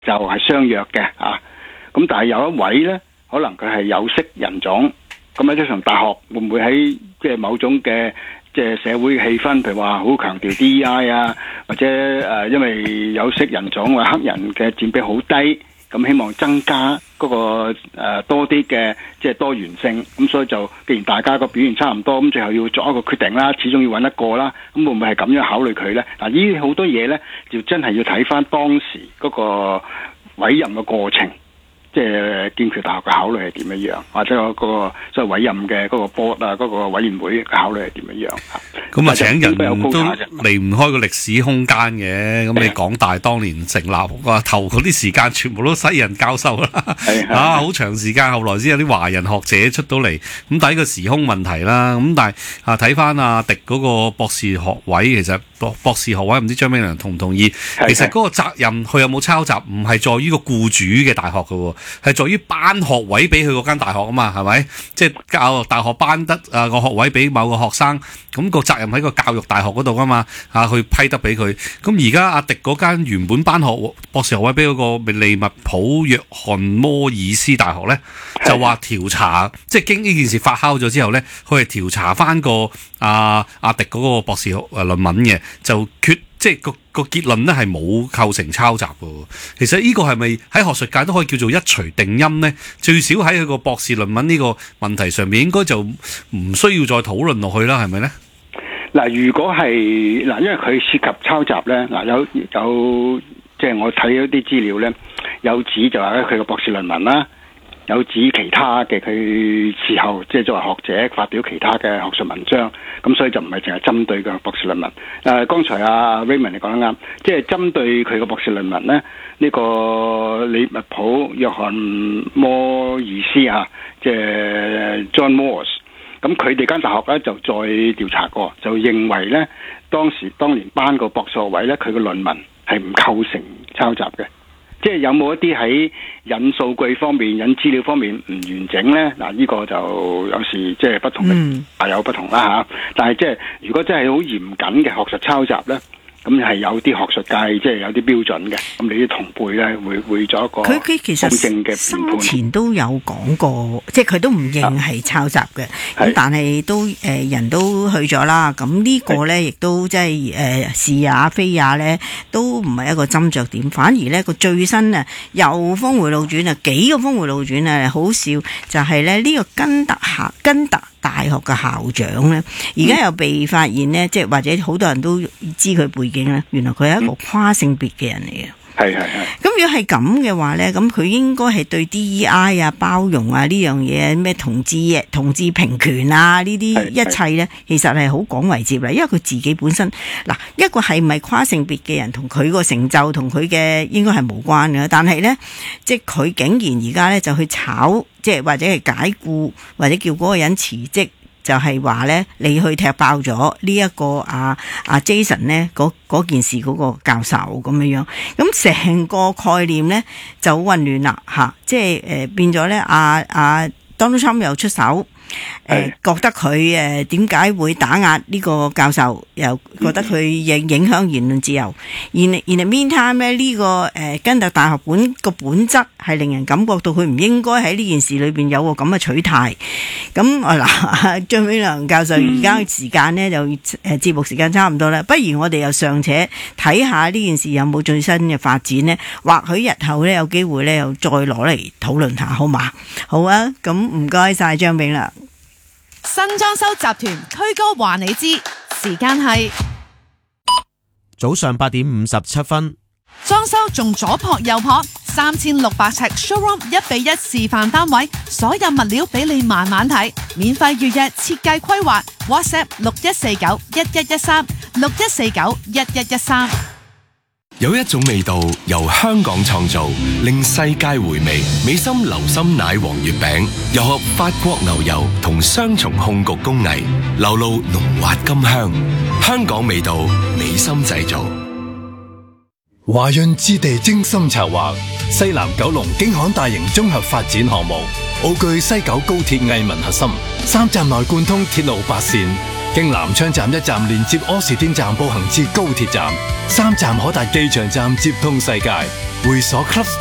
就係相約嘅啊。咁但係有一位咧，可能佢係有色人種，咁喺呢場大學會唔會喺即係某種嘅即係社會氣氛，譬如話好強調 DEI 啊，或者因為有色人種或者黑人嘅佔比好低，咁希望增加嗰個多啲嘅即係多元性，咁所以就既然大家個表現差唔多，咁最後要作一個決定啦，始終要揾一個啦，咁會唔會係咁樣考慮佢呢？嗱，呢啲好多嘢呢，就真係要睇翻當時嗰個委任嘅過程。即係劍橋大學嘅考慮係點樣，或者嗰個所謂委任嘅嗰個 board 啊，嗰個委員會嘅考慮係點樣？ 咁啊，請人都離唔開個歷史空間嘅。咁你港大當年成立頭嗰啲時間，全部都西人教授啦，好長時間，後來先有啲華人學者出到嚟。咁第一個時空問題啦。咁但係睇翻阿迪嗰個博士學位，其實博士學位唔知張炳良同唔同意？其實嗰個責任佢有冇抄襲，唔係在於個僱主嘅大學㗎喎。係在於頒學位俾佢嗰間大學啊嘛，係咪？即係教育大學頒得個學位俾某個學生，咁個責任喺個教育大學嗰度啊嘛，去批得俾佢。咁而家阿迪嗰間原本頒博士學位俾嗰個利物浦約翰摩爾斯大學咧，就話調查，即係經呢件事發酵咗之後咧，佢係調查翻個阿迪嗰個博士論文嘅，就即係個結論咧係冇構成抄襲嘅。其實呢個係咪喺學術界都可以叫做一錘定音呢？最少喺佢個博士論文呢個問題上面，應該就唔需要再討論落去啦，係咪呢？ 嗱，如果係嗱，因為佢涉及抄襲咧，嗱有即係我睇咗啲資料咧，有指就話咧佢個博士論文啦。有指其他嘅佢事後即係作為學者發表其他嘅學術文章，咁所以就唔係淨係針對個博士論文。剛才阿 Raymond 你講得啱，即係針對佢個博士論文咧，呢個利物浦約翰摩爾斯啊，即係 John Moores，咁佢哋間大學咧就再調查過，就認為咧當年頒個博士學位咧，佢個論文係唔構成抄襲嘅。即係有冇一啲喺引數據方面、引資料方面唔完整呢？嗱，呢個就有時即係不同嘅大有不同啦嚇。但係即係如果真係好嚴謹嘅學術抄襲呢，咁係有啲學術界即係有啲標準嘅。咁你啲同輩呢會做一個公正嘅評判。 生前都有講過，即係佢都唔認係抄襲嘅。咁但係都人都去咗啦。咁呢個呢亦都即係是也非也呢，都唔係一個斟酌點。反而呢個最新啊又峰迴路轉啊，幾個峰迴路轉啊，好笑就係咧呢個根特大學嘅校長咧，而家又被發現咧，即係或者好多人都知佢背景咧，原來佢係一個跨性別嘅人嚟嘅。 係。 咁如果係咁嘅話咧，咁佢應該係對 DEI 啊、包容啊呢樣嘢，咩同志平權啊呢啲一切咧，其實係好廣為接啦。因為佢自己本身嗱，一個係咪跨性別嘅人，同佢個成就同佢嘅應該係無關嘅。但係咧，即係佢竟然而家咧就去炒，即係或者係解僱，或者叫嗰個人辭職。就係話咧，你去踢爆咗呢一個阿 Jason 咧嗰件事嗰個教授咁樣，咁成個概念咧就好混亂啦嚇，即係變咗咧Donald Trump 又出手。覺得佢點解會打壓呢個教授，又覺得佢影響言論自由。In the meantime 咧，呢個根特大學個本質係令人感覺到佢唔應該喺呢件事裏邊有個咁嘅取態。咁嗱，張炳良教授而家時間呢，就節目時間差唔多啦，不如我哋又尚且睇下呢件事有冇最新嘅發展呢？或許日後呢，有機會呢，又再攞嚟討論下，好嘛？好啊，咁唔該晒張炳良。 新裝修集團推歌話你知，時間係早上8點57分。 裝修仲左撲右撲，3600尺 showroom 1:1示範單位，所有物料俾你慢慢睇，免費預約設計規劃 ，WhatsApp 61491113，61491113。 有一種味道由香港創造，令世界回味。美心流心奶黃月餅，又合法國牛油同雙重控焗工藝，流露濃滑甘香。香港味道，美心製造。 華潤置地精心策劃，西南九龍京杭大型綜合發展項目，奧據西九高鐵藝文核心，3站內貫通鐵路8線。經南昌站1站連接柯士甸站步行至高鐵站，3站可達機場站接通世界。 會所 Club